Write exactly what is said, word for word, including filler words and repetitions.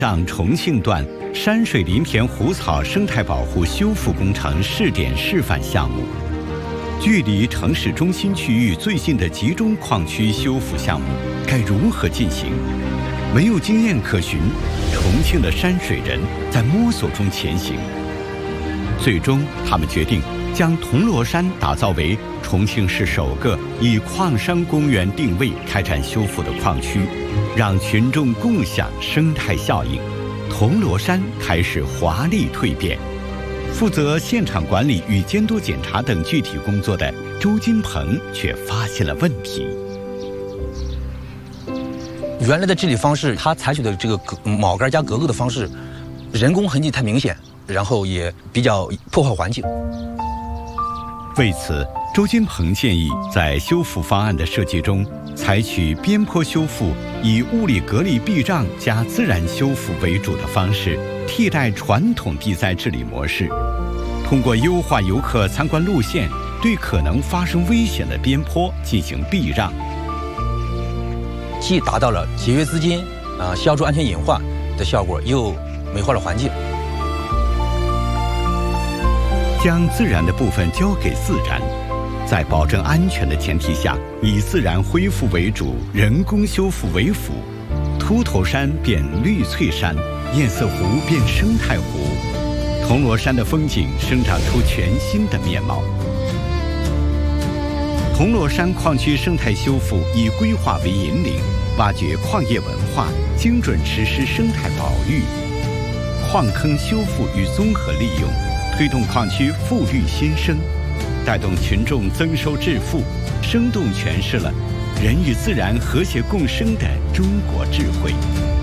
上重庆段山水林田湖草生态保护修复工程试点示范项目，距离城市中心区域最近的集中矿区修复项目该如何进行？没有经验可循，重庆的山水人在摸索中前行。最终，他们决定将铜锣山打造为重庆市首个以矿山公园定位开展修复的矿区，让群众共享生态效应。铜锣山开始华丽蜕变。负责现场管理与监督检查等具体工作的周金鹏却发现了问题。 原来的治理方式，他采取的这个铆杆加格构的方式，人工痕迹太明显，然后也比较破坏环境。 为此，周金鹏建议在修复方案的设计中，采取边坡修复，以物理隔离避障加自然修复为主的方式，替代传统地灾治理模式。通过优化游客参观路线，对可能发生危险的边坡进行避让， 既达到了节约资金、啊、呃、消除安全隐患的效果，又美化了环境。 将自然的部分交给自然，在保证安全的前提下，以自然恢复为主，人工修复为辅。秃头山变绿翠山，堰塞湖变生态湖，铜锣山的风景生长出全新的面貌。铜锣山矿区生态修复以规划为引领，挖掘矿业文化，精准实施生态保育，矿坑修复与综合利用，推动矿区复绿新生，带动群众增收致富，生动诠释了人与自然和谐共生的中国智慧。